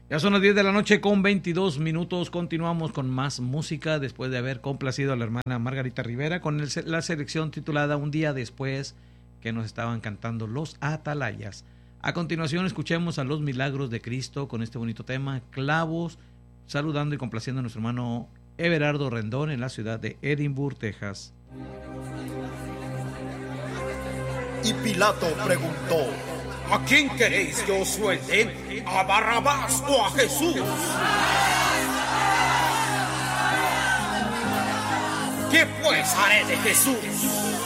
Ya son las 10 de la noche con 22 minutos. Continuamos con más música después de haber complacido a la hermana Margarita Rivera con la selección titulada Un día después, que nos estaban cantando los Atalayas. A continuación escuchemos a Los Milagros de Cristo con este bonito tema, Clavos, saludando y complaciendo a nuestro hermano Everardo Rendón en la ciudad de Edinburgh, Texas. Y Pilato preguntó: ¿A quién queréis que os suelte? ¿A Barrabás o a Jesús? ¿Qué pues haré de Jesús?